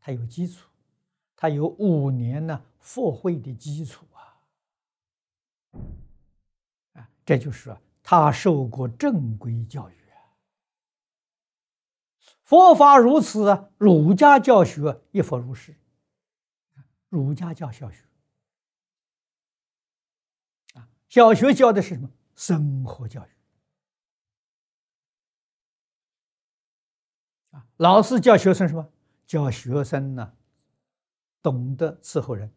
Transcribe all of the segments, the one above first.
它有基础，它有5年呢佛慧的基础这就是说他受过正规教育佛法如此儒家教学亦复如是。儒家教小学小学教的是什么？生活教育老师教学生什么？教学生呢懂得伺候人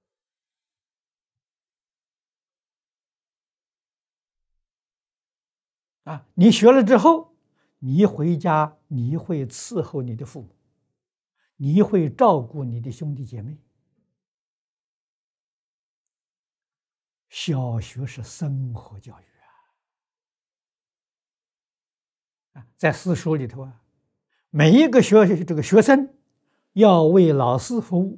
你学了之后，你回家你会伺候你的父母，你会照顾你的兄弟姐妹。小学是生活教育在私塾里头每一个学生要为老师服务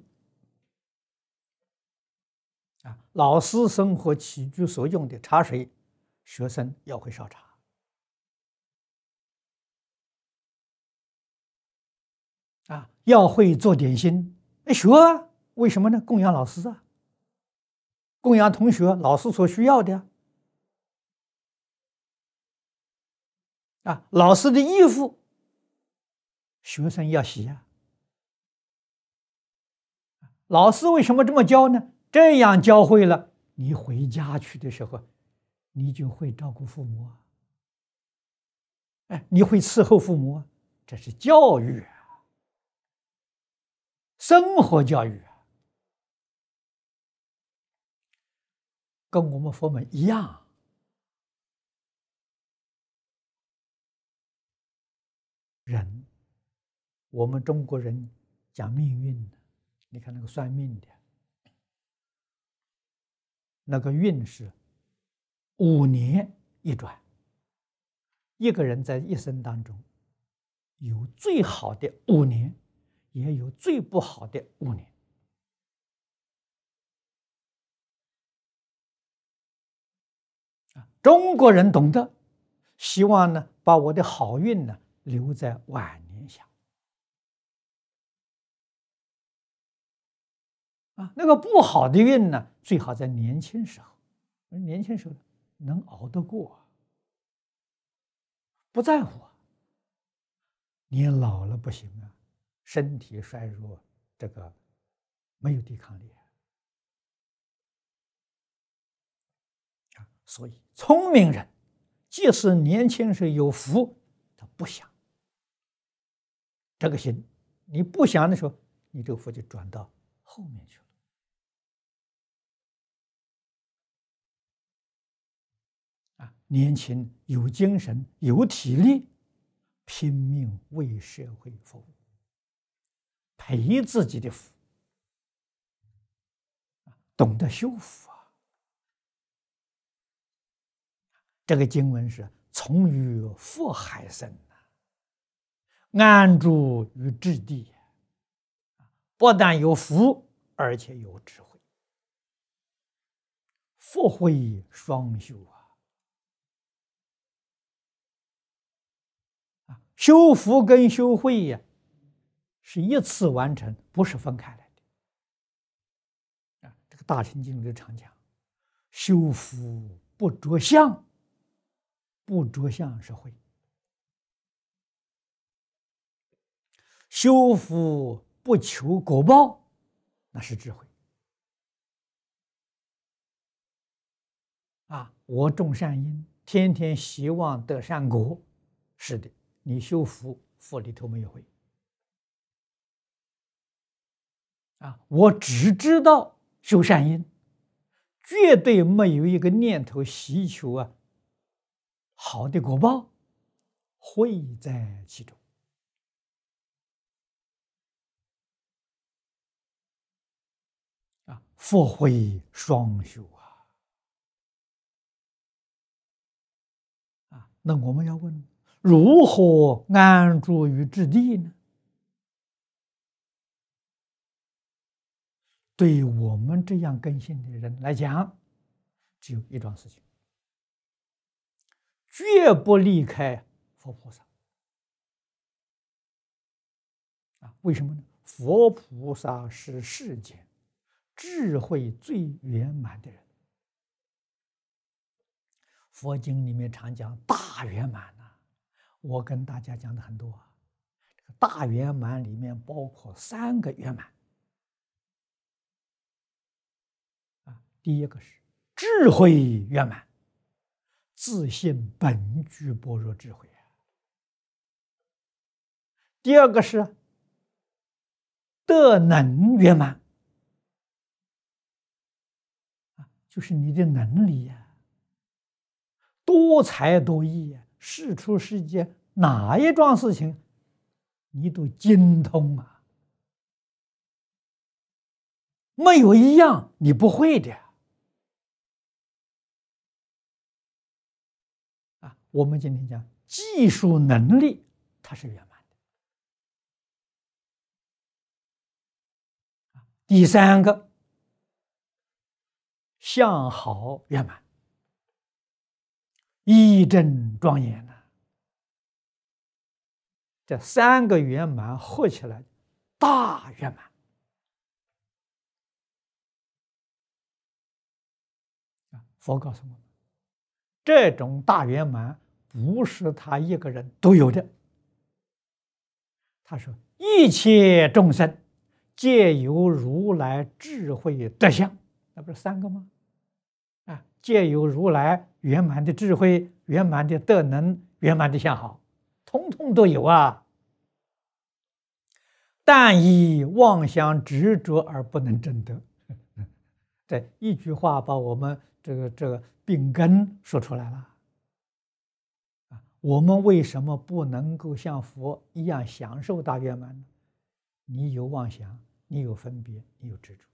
老师生活起居所用的茶水，学生要会烧茶要会做点心。学为什么呢？供养老师供养同学，老师所需要的老师的衣服学生要洗老师为什么这么教呢？这样教会了，你回家去的时候你就会照顾父母你会伺候父母这是教育生活教育跟我们佛门一样。人，我们中国人讲命运你看那个算命的，那个运是5年一转。一个人在一生当中有最好的5年，也有最不好的5年中国人懂得希望呢把我的好运呢留在晚年享那个不好的运呢最好在年轻时候，年轻时候能熬得过不在乎你老了不行身体衰弱，这个没有抵抗力所以聪明人即使年轻时有福，他不想这个心，你不想的时候，你这个福就转到后面去了年轻有精神有体力，拼命为社会服务，赔自己的福懂得修福这个经文是从于福海生安住于智地，不但有福，而且有智慧，福慧双修修福跟修慧是一次完成，不是分开来的这个大乘经里常讲，修福不着相，不着相是慧；修福不求果报，那是智慧我种善因，天天希望得善果，是的，你修福，福里头没有慧我只知道修善因，绝对没有一个念头希求好的果报，慧在其中福慧双修那我们要问，如何安住于智地呢？对于我们这样根性的人来讲，只有一桩事情，绝不离开佛菩萨为什么呢？ 佛菩萨是世间智慧最圆满的人。佛经里面常讲大圆满啊，我跟大家讲的很多啊。这个大圆满里面包括3个圆满啊。第一个是智慧圆满，自信本具般若智慧啊。第二个是德能圆满啊，就是你的能力呀，多才多艺呀，世出世间哪一桩事情你都精通啊，没有一样你不会的啊。我们今天讲技术能力，它是圆满的。第3个相好圆满，义正庄严呐。这3个圆满合起来，大圆满啊！佛告诉我们，这种大圆满不是他一个人独有的。他说：“一切众生皆有如来智慧德相，那不是3个吗？啊，皆有如来圆满的智慧、圆满的德能、圆满的相好，通通都有啊。但以妄想执着而不能证得。”这一句话把我们这个病根说出来了啊！我们为什么不能够像佛一样享受大圆满呢？你有妄想，你有分别，你有执着，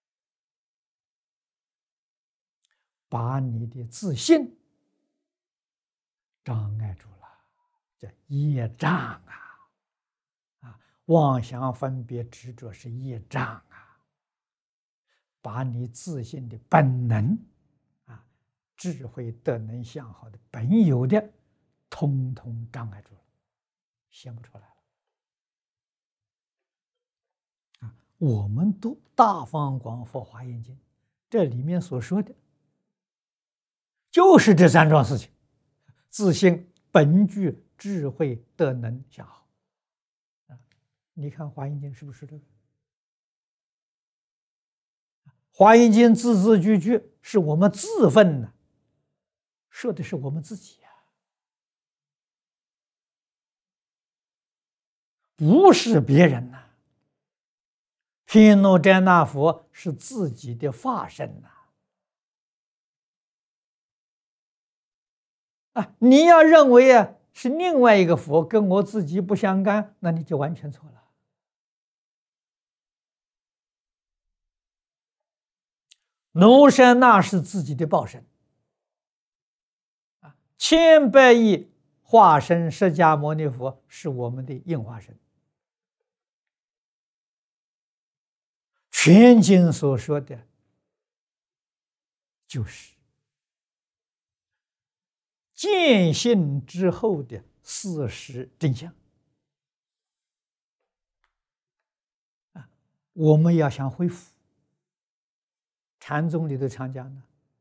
把你的自信障碍住了，这业障啊！啊，妄想分别执着是业障啊！把你自信的本能啊，智慧德能相好的本有的，通通障碍住了，显不出来了啊！我们读《大方广佛华严经》，这里面所说的，就是这3桩事情：自信、本具、智慧、德能、相好啊！你看《华严经》是不是这个？华严经字字句句是我们自愤呢，说的是我们自己呀，不是别人呐。毗卢遮那佛是自己的化身呐。啊，你要认为啊是另外一个佛跟我自己不相干，那你就完全错了。卢舍那是自己的报身啊，千百亿化身释迦牟尼佛是我们的应化身。全经所说的，就是见性之后的事实真相啊！我们要想恢复，禅宗里头常讲的，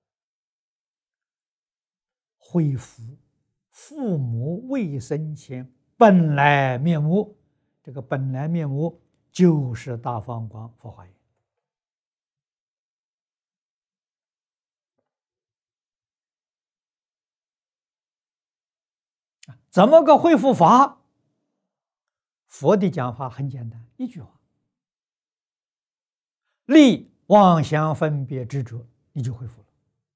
恢复父母未生前本来面目。这个本来面目就是大放光佛华严啊！怎么个恢复法？佛的讲法很简单，一句话：立妄想分别执着，你就恢复了。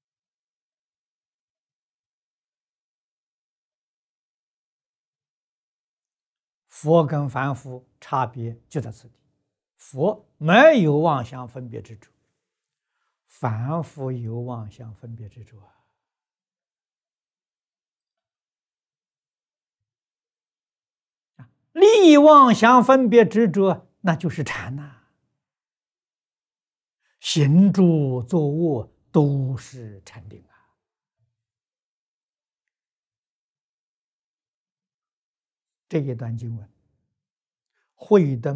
佛跟凡夫差别就在此地，佛没有妄想分别执着，凡夫有妄想分别执着啊！立妄想分别执着，那就是禅呐。行住坐卧都是禅定啊！这一段经文，慧的